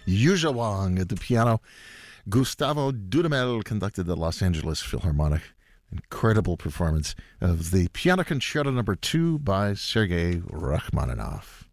Yuzha Wang at the piano. Gustavo Dudamel conducted the Los Angeles Philharmonic. Incredible performance of the Piano Concerto No. 2 by Sergei Rachmaninoff.